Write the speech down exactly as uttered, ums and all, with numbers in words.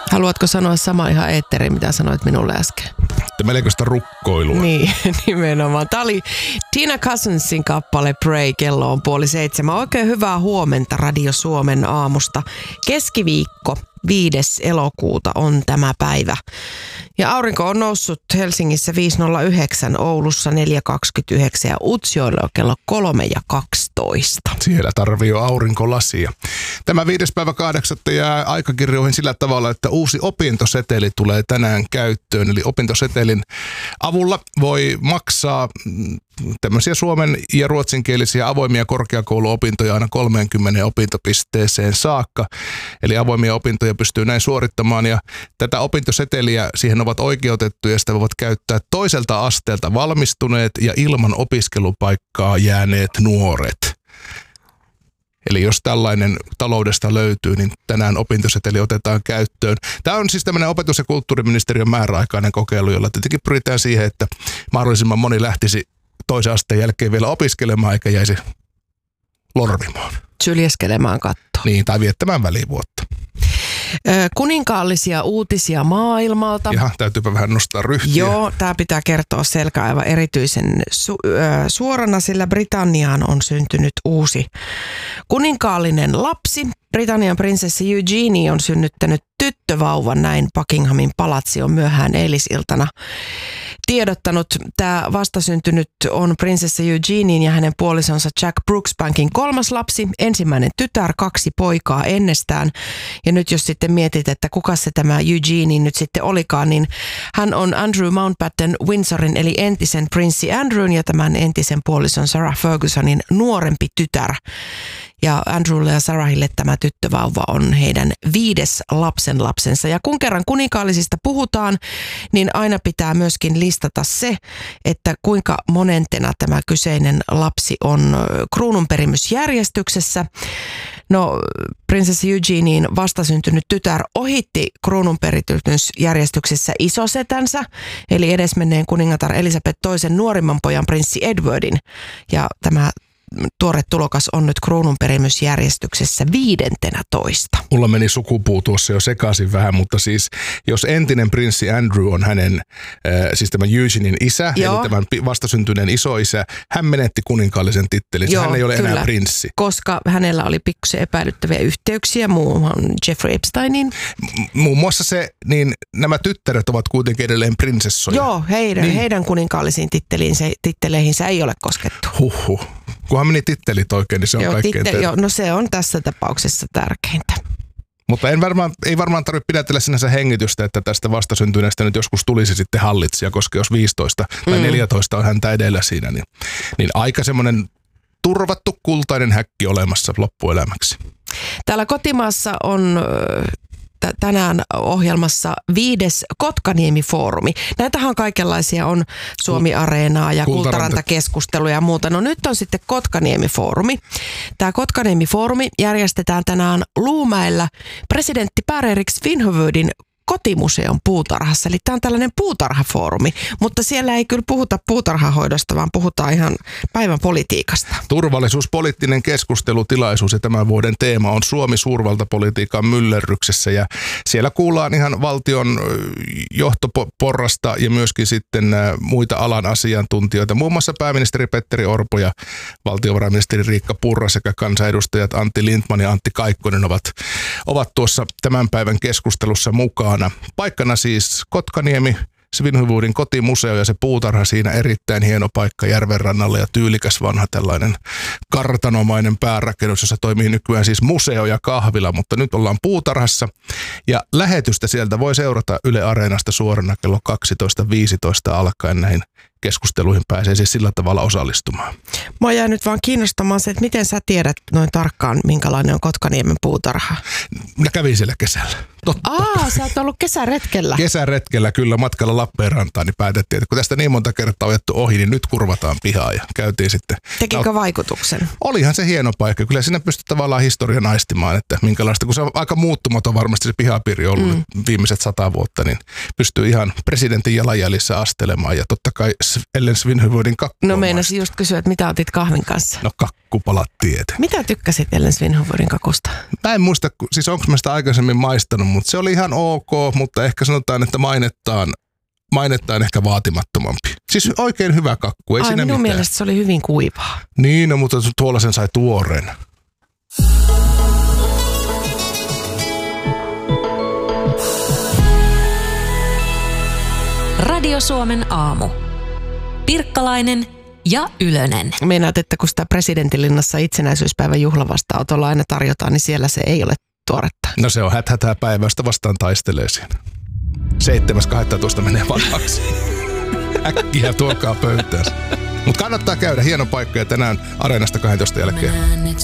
Haluatko sanoa sama ihan eetteriin, mitä sanoit minulle äsken? Melkoista rukkoilua. Niin, nimenomaan. Tämä oli Tina Cousinsin kappale Pray, kello on puoli seitsemän. Oikein hyvää huomenta Radio Suomen aamusta. Keskiviikko, viides elokuuta on tämä päivä. Ja aurinko on noussut Helsingissä viisi nolla yhdeksän, Oulussa neljä kaksikymmentäyhdeksän ja Utsjoella on kello kolme ja kaksitoista. Siellä tarvii jo aurinkolasia. Tämä viides päivä kahdeksatta jää aikakirjoihin sillä tavalla, että uusi opintoseteli tulee tänään käyttöön. Eli opintosetelin avulla voi maksaa tämmöisiä suomen- ja ruotsinkielisiä avoimia korkeakouluopintoja aina kolmeenkymmeneen opintopisteeseen saakka. Eli avoimia opintoja pystyy näin suorittamaan ja tätä opintoseteliä siihen ovat oikeutettuja ja sitä voivat käyttää toiselta asteelta valmistuneet ja ilman opiskelupaikkaa jääneet nuoret. Eli jos tällainen taloudesta löytyy, niin tänään opintoseteli otetaan käyttöön. Tämä on siis tämmöinen opetus- ja kulttuuriministeriön määräaikainen kokeilu, jolla tietenkin pyritään siihen, että mahdollisimman moni lähtisi toisen asteen jälkeen vielä opiskelemaan eikä jäisi lorvimaan. Syljeskelemään kattoon. Niin, tai viettämään välivuotta. Kuninkaallisia uutisia maailmalta. Jaha, täytyypä vähän nostaa ryhtiä. Joo, tämä pitää kertoa selkä aivan erityisen su- äh, suorana, sillä Britanniaan on syntynyt uusi kuninkaallinen lapsi. Britannian prinsessi Eugenie on synnyttänyt tyttövauvan, näin Buckinghamin palatsi on myöhään eilisiltana tiedottanut. Tämä vastasyntynyt on prinsessa Eugenin ja hänen puolisonsa Jack Brooksbankin kolmas lapsi, ensimmäinen tytär, kaksi poikaa ennestään. Ja nyt jos sitten mietit, että kuka se tämä Eugenie nyt sitten olikaan, niin hän on Andrew Mountbatten Windsorin eli entisen prinssi Andrewn ja tämän entisen puolison Sarah Fergusonin nuorempi tytär. Ja Andrewlle ja Sarahille tämä tyttövauva on heidän viides lapsenlapsensa. Ja kun kerran kuninkaallisista puhutaan, niin aina pitää myöskin listata se, että kuinka monentena tämä kyseinen lapsi on kruununperimysjärjestyksessä. No, prinsessi Eugenin vastasyntynyt tytär ohitti kruununperimysjärjestyksessä isosetänsä, eli edesmenneen kuningatar Elisabeth toisen nuorimman pojan prinssi Edwardin. Ja tämä tuore tulokas on nyt kruununperimysjärjestyksessä viidentenä toista. Mulla meni sukupuu tuossa jo sekaisin vähän, mutta siis jos entinen prinssi Andrew on hänen, äh, siis tämän Eugenin isä, Joo. eli tämän vastasyntyneen isoisä, hän menetti kuninkaallisen tittelin. Joo, hän ei ole kyllä. enää prinssi. Koska hänellä oli pikkusen epäilyttäviä yhteyksiä muuhun Jeffrey Epsteiniin. M- muun muassa se, niin nämä tyttäret ovat kuitenkin edelleen prinsessoja. Joo, heidän, niin. heidän kuninkaallisiin titteleihinsä ei ole koskettu. Huhhuh. Kunhan meni tittelit oikein, niin se on joo, kaikkein titte, joo, no se on tässä tapauksessa tärkeintä. Mutta en varmaan, ei varmaan tarvitse pidätellä sinänsä hengitystä, että tästä vastasyntyneestä nyt joskus tulisi sitten hallitsija, koska jos viisitoista tai neljätoista on häntä edellä siinä, niin, niin aika semmoinen turvattu kultainen häkki olemassa loppuelämäksi. Täällä kotimaassa on tänään ohjelmassa viides Kotkaniemi-foorumi. Näitähän on kaikenlaisia, on Suomi-areenaa ja Kultaranta-keskusteluja ja muuta. No nyt on sitten Kotkaniemi-foorumi. Tämä Kotkaniemi-foorumi järjestetään tänään Luumäellä presidentti Per-Erik Svinhufvudin kotimuseon puutarhassa. Eli tämä on tällainen puutarhafoorumi, mutta siellä ei kyllä puhuta puutarhahoidosta, vaan puhutaan ihan päivän politiikasta. Turvallisuuspoliittinen keskustelutilaisuus ja tämän vuoden teema on Suomi suurvaltapolitiikan myllerryksessä ja siellä kuullaan ihan valtion johtoporrasta ja myöskin sitten muita alan asiantuntijoita. Muun muassa pääministeri Petteri Orpo ja valtiovarainministeri Riikka Purra sekä kansanedustajat Antti Lindtman ja Antti Kaikkonen ovat, ovat tuossa tämän päivän keskustelussa mukaan. Paikkana siis Kotkaniemi, Svinhufvudin kotimuseo ja se puutarha siinä erittäin hieno paikka järven rannalla ja tyylikäs vanha tällainen kartanomainen päärakennus, jossa toimii nykyään siis museo ja kahvila, mutta nyt ollaan puutarhassa ja lähetystä sieltä voi seurata Yle Areenasta suorana kello kaksitoista viisitoista alkaen näihin keskusteluihin pääsee siis sillä tavalla osallistumaan. Mä jää nyt vaan kiinnostamaan se, että miten sä tiedät noin tarkkaan, minkälainen on Kotkaniemen puutarha? Mä kävin siellä kesällä. Totta. Aa, sä oot ollut kesäretkellä. Kesäretkellä kyllä matkalla Lappeenrantaan, niin päätettiin, että kun tästä niin monta kertaa on jätty ohi, niin nyt kurvataan pihaa ja käytiin sitten. Tekikö vaikutuksen? Olihan se hieno paikka. Kyllä siinä pystyy tavallaan historian aistimaan, että minkälaista, kun se on aika muuttumaton varmasti se pihapiiri ollut mm. viimeiset sata vuotta, niin pystyy ihan presidentin jalanjäljissä astelemaan ja totta kai Ellen Svinhufvudin kakkua? No meinasin just kysyä, että mitä otit kahvin kanssa? No kakkupalat tietä. Mitä tykkäsit Ellen Svinhufvudin kakusta? Mä en muista, siis onko mä sitä aikaisemmin maistanut, mutta se oli ihan ok, mutta ehkä sanotaan, että mainettaan, mainettaan ehkä vaatimattomampi. Siis oikein hyvä kakku, ei Ai, siinä minun mitään. mielestä se oli hyvin kuivaa. Niin, no, mutta tuolla sen sai tuoreen. Radio Suomen aamu. Pirkkalainen ja Ylönen. Meinaat, että kun sitä presidentinlinnassa itsenäisyyspäivän juhlavastaanotolla aina tarjotaan, niin siellä se ei ole tuoretta. No se on häthätää päivä, josta vastaan taistelee siinä. seitsemäs kahdestoista menee vanhaksi. Äkkiä tuokaa pöytään. Mutta kannattaa käydä, hieno paikka ja tänään Areenasta kahdentoista jälkeen.